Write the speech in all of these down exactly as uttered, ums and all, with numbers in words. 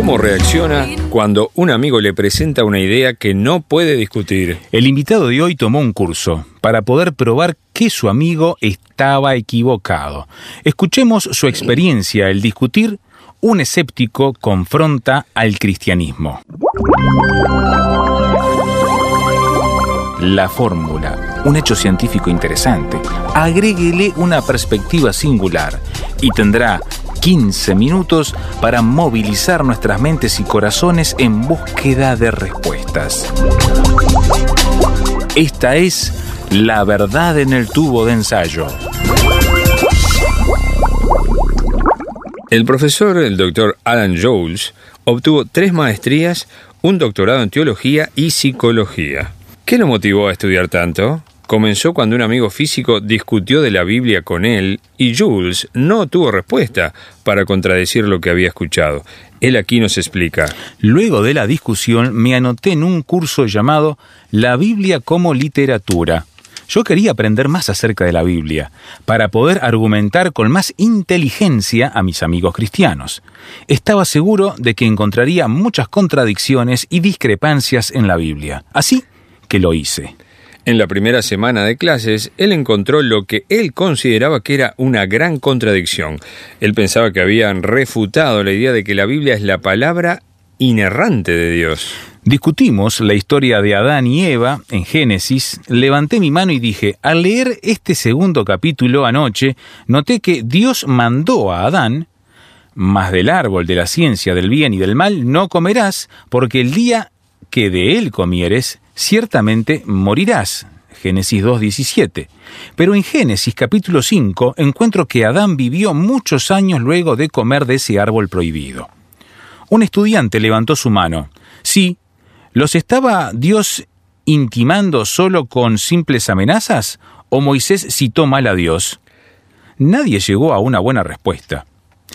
¿Cómo reacciona cuando un amigo le presenta una idea que no puede discutir? El invitado de hoy tomó un curso para poder probar que su amigo estaba equivocado. Escuchemos su experiencia al discutir. Un escéptico confronta al cristianismo. La fórmula, un hecho científico interesante. Agréguele una perspectiva singular y tendrá quince minutos para movilizar nuestras mentes y corazones en búsqueda de respuestas. Esta es La Verdad en el Tubo de Ensayo. El profesor, el doctor Alan Jones, obtuvo tres maestrías, un doctorado en teología y psicología. ¿Qué lo motivó a estudiar tanto? Comenzó cuando un amigo físico discutió de la Biblia con él y Jules no tuvo respuesta para contradecir lo que había escuchado. Él aquí nos explica. Luego de la discusión me anoté en un curso llamado La Biblia como literatura. Yo quería aprender más acerca de la Biblia, para poder argumentar con más inteligencia a mis amigos cristianos. Estaba seguro de que encontraría muchas contradicciones y discrepancias en la Biblia, así que lo hice. En la primera semana de clases, él encontró lo que él consideraba que era una gran contradicción. Él pensaba que habían refutado la idea de que la Biblia es la palabra inerrante de Dios. Discutimos la historia de Adán y Eva en Génesis. Levanté mi mano y dije, al leer este segundo capítulo anoche, noté que Dios mandó a Adán, mas del árbol de la ciencia del bien y del mal no comerás, porque el día que de él comieres, ciertamente morirás. Génesis dos diecisiete. Pero en Génesis capítulo cinco encuentro que Adán vivió muchos años luego de comer de ese árbol prohibido. Un estudiante levantó su mano. Sí, ¿los estaba Dios intimando solo con simples amenazas? ¿O Moisés citó mal a Dios? Nadie llegó a una buena respuesta.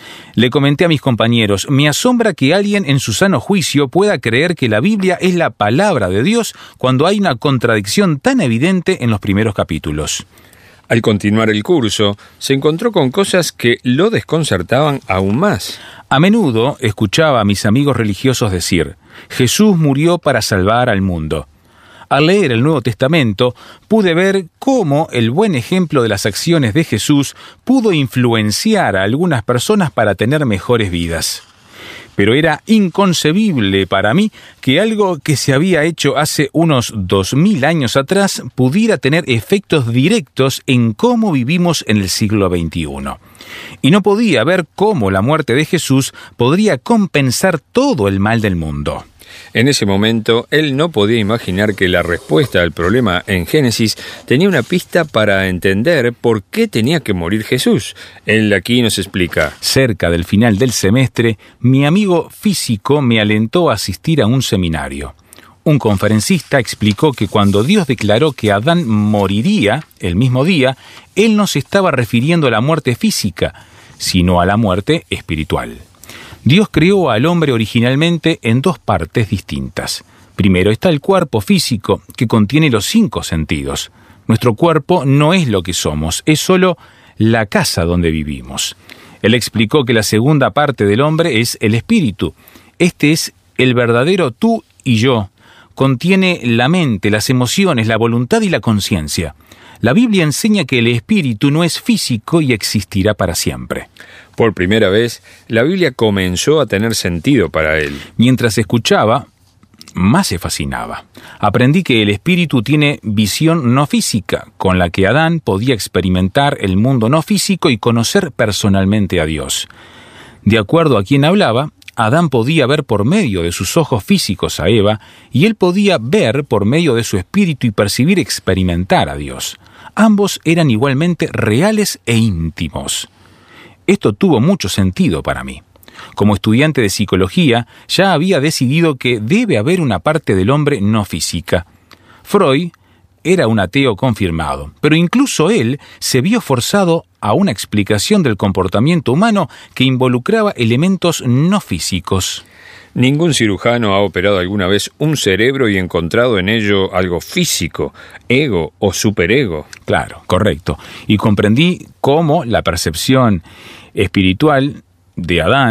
Le comenté a mis compañeros, me asombra que alguien en su sano juicio pueda creer que la Biblia es la palabra de Dios cuando hay una contradicción tan evidente en los primeros capítulos. Al continuar el curso, se encontró con cosas que lo desconcertaban aún más. A menudo escuchaba a mis amigos religiosos decir, Jesús murió para salvar al mundo. Al leer el Nuevo Testamento, pude ver cómo el buen ejemplo de las acciones de Jesús pudo influenciar a algunas personas para tener mejores vidas. Pero era inconcebible para mí que algo que se había hecho hace unos dos mil años atrás pudiera tener efectos directos en cómo vivimos en el siglo veintiuno. Y no podía ver cómo la muerte de Jesús podría compensar todo el mal del mundo. En ese momento, él no podía imaginar que la respuesta al problema en Génesis tenía una pista para entender por qué tenía que morir Jesús. Él aquí nos explica. Cerca del final del semestre, mi amigo físico me alentó a asistir a un seminario. Un conferencista explicó que cuando Dios declaró que Adán moriría el mismo día, él no se estaba refiriendo a la muerte física, sino a la muerte espiritual. Dios creó al hombre originalmente en dos partes distintas. Primero está el cuerpo físico, que contiene los cinco sentidos. Nuestro cuerpo no es lo que somos, es solo la casa donde vivimos. Él explicó que la segunda parte del hombre es el espíritu. Este es el verdadero tú y yo. Contiene la mente, las emociones, la voluntad y la conciencia. La Biblia enseña que el espíritu no es físico y existirá para siempre. Por primera vez, la Biblia comenzó a tener sentido para él. Mientras escuchaba, más se fascinaba. Aprendí que el espíritu tiene visión no física, con la que Adán podía experimentar el mundo no físico y conocer personalmente a Dios. De acuerdo a quien hablaba, Adán podía ver por medio de sus ojos físicos a Eva, y él podía ver por medio de su espíritu y percibir, experimentar a Dios. Ambos eran igualmente reales e íntimos. Esto tuvo mucho sentido para mí. Como estudiante de psicología, ya había decidido que debe haber una parte del hombre no física. Freud era un ateo confirmado, pero incluso él se vio forzado a una explicación del comportamiento humano que involucraba elementos no físicos. Ningún cirujano ha operado alguna vez un cerebro y encontrado en ello algo físico, ego o superego. Claro, correcto. Y comprendí cómo la percepción espiritual de Adán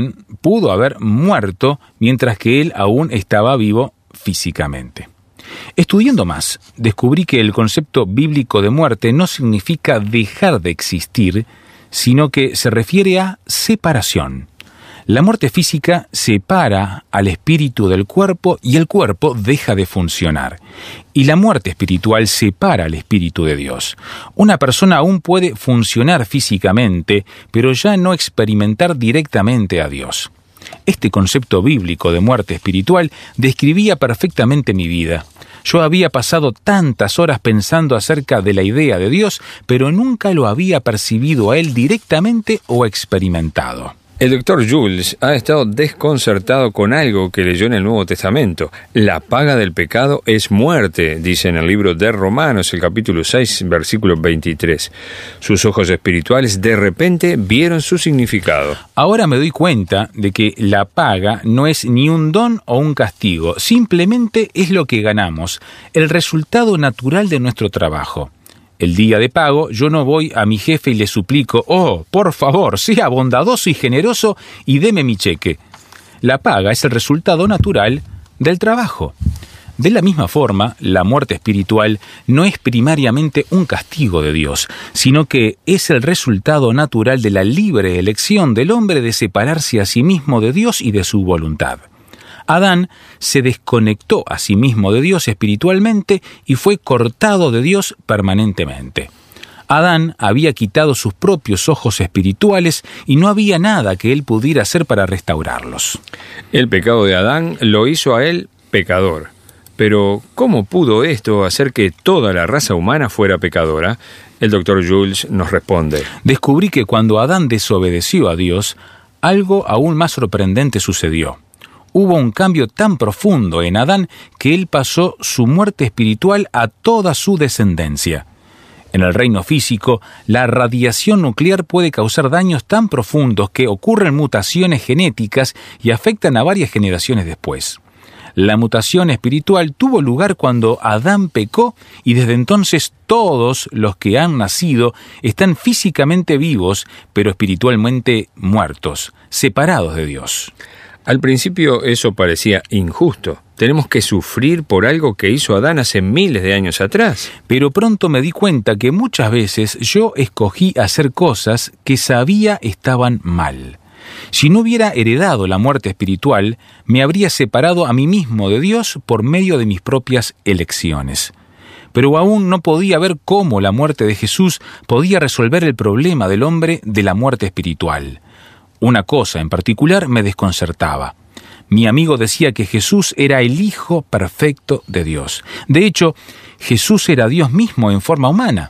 pudo haber muerto mientras que él aún estaba vivo físicamente. Estudiando más, descubrí que el concepto bíblico de muerte no significa dejar de existir, sino que se refiere a separación. La muerte física separa al espíritu del cuerpo y el cuerpo deja de funcionar. Y la muerte espiritual separa al espíritu de Dios. Una persona aún puede funcionar físicamente, pero ya no experimentar directamente a Dios. Este concepto bíblico de muerte espiritual describía perfectamente mi vida. Yo había pasado tantas horas pensando acerca de la idea de Dios, pero nunca lo había percibido a Él directamente o experimentado. El doctor Jules ha estado desconcertado con algo que leyó en el Nuevo Testamento. La paga del pecado es muerte, dice en el libro de Romanos, el capítulo seis, versículo veintitrés. Sus ojos espirituales de repente vieron su significado. Ahora me doy cuenta de que la paga no es ni un don o un castigo, simplemente es lo que ganamos, el resultado natural de nuestro trabajo. El día de pago, yo no voy a mi jefe y le suplico, oh, por favor, sea bondadoso y generoso y deme mi cheque. La paga es el resultado natural del trabajo. De la misma forma, la muerte espiritual no es primariamente un castigo de Dios, sino que es el resultado natural de la libre elección del hombre de separarse a sí mismo de Dios y de su voluntad. Adán se desconectó a sí mismo de Dios espiritualmente y fue cortado de Dios permanentemente. Adán había quitado sus propios ojos espirituales y no había nada que él pudiera hacer para restaurarlos. El pecado de Adán lo hizo a él pecador. Pero, ¿cómo pudo esto hacer que toda la raza humana fuera pecadora? El doctor Jules nos responde. Descubrí que cuando Adán desobedeció a Dios, algo aún más sorprendente sucedió. Hubo un cambio tan profundo en Adán que él pasó su muerte espiritual a toda su descendencia. En el reino físico, la radiación nuclear puede causar daños tan profundos que ocurren mutaciones genéticas y afectan a varias generaciones después. La mutación espiritual tuvo lugar cuando Adán pecó y desde entonces todos los que han nacido están físicamente vivos, pero espiritualmente muertos, separados de Dios. Al principio eso parecía injusto. Tenemos que sufrir por algo que hizo Adán hace miles de años atrás. Pero pronto me di cuenta que muchas veces yo escogí hacer cosas que sabía estaban mal. Si no hubiera heredado la muerte espiritual, me habría separado a mí mismo de Dios por medio de mis propias elecciones. Pero aún no podía ver cómo la muerte de Jesús podía resolver el problema del hombre de la muerte espiritual. Una cosa en particular me desconcertaba. Mi amigo decía que Jesús era el Hijo perfecto de Dios. De hecho, Jesús era Dios mismo en forma humana.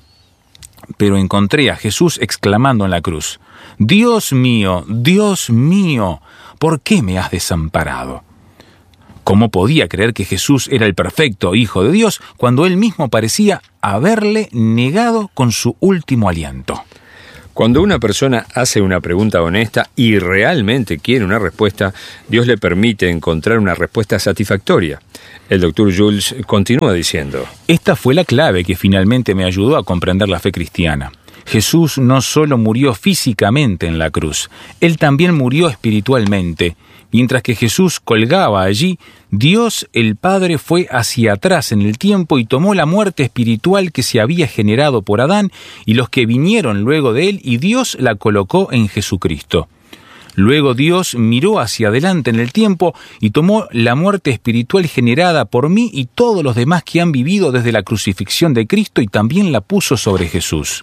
Pero encontré a Jesús exclamando en la cruz, «Dios mío, Dios mío, ¿por qué me has desamparado?» ¿Cómo podía creer que Jesús era el perfecto Hijo de Dios cuando él mismo parecía haberle negado con su último aliento? Cuando una persona hace una pregunta honesta y realmente quiere una respuesta, Dios le permite encontrar una respuesta satisfactoria. El doctor Jules continúa diciendo: Esta fue la clave que finalmente me ayudó a comprender la fe cristiana. Jesús no solo murió físicamente en la cruz, Él también murió espiritualmente. Mientras que Jesús colgaba allí, Dios el Padre fue hacia atrás en el tiempo y tomó la muerte espiritual que se había generado por Adán y los que vinieron luego de él, y Dios la colocó en Jesucristo. Luego Dios miró hacia adelante en el tiempo y tomó la muerte espiritual generada por mí y todos los demás que han vivido desde la crucifixión de Cristo, y también la puso sobre Jesús.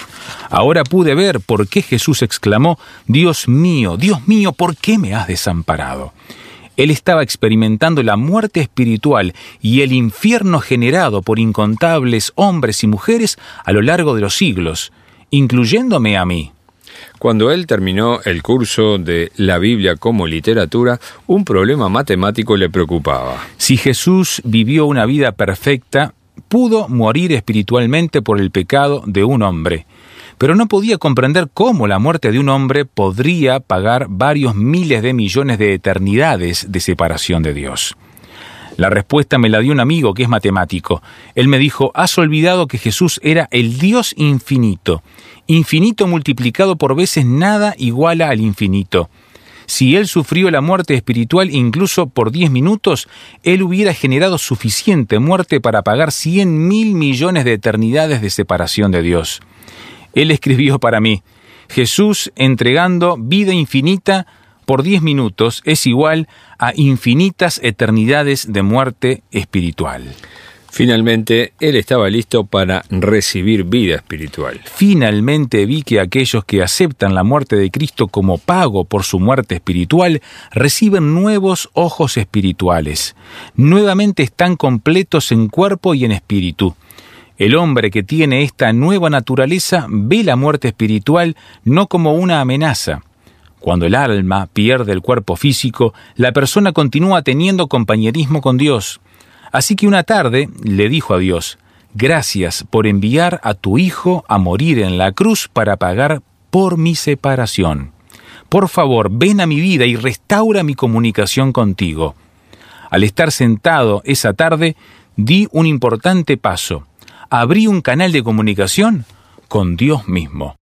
Ahora pude ver por qué Jesús exclamó: «Dios mío, Dios mío, ¿por qué me has desamparado?». Él estaba experimentando la muerte espiritual y el infierno generado por incontables hombres y mujeres a lo largo de los siglos, incluyéndome a mí. Cuando él terminó el curso de la Biblia como literatura, un problema matemático le preocupaba. Si Jesús vivió una vida perfecta, pudo morir espiritualmente por el pecado de un hombre, pero no podía comprender cómo la muerte de un hombre podría pagar varios miles de millones de eternidades de separación de Dios. La respuesta me la dio un amigo que es matemático. Él me dijo: «Has olvidado que Jesús era el Dios infinito. Infinito multiplicado por veces nada iguala al infinito. Si él sufrió la muerte espiritual incluso por diez minutos, él hubiera generado suficiente muerte para pagar cien mil millones de eternidades de separación de Dios. Él escribió para mí: Jesús entregando vida infinita por diez minutos es igual a infinitas eternidades de muerte espiritual. Finalmente, él estaba listo para recibir vida espiritual. Finalmente vi que aquellos que aceptan la muerte de Cristo como pago por su muerte espiritual reciben nuevos ojos espirituales. Nuevamente están completos en cuerpo y en espíritu. El hombre que tiene esta nueva naturaleza ve la muerte espiritual no como una amenaza. Cuando el alma pierde el cuerpo físico, la persona continúa teniendo compañerismo con Dios. Así que una tarde le dijo a Dios: gracias por enviar a tu Hijo a morir en la cruz para pagar por mi separación. Por favor, ven a mi vida y restaura mi comunicación contigo. Al estar sentado esa tarde, di un importante paso. Abrí un canal de comunicación con Dios mismo.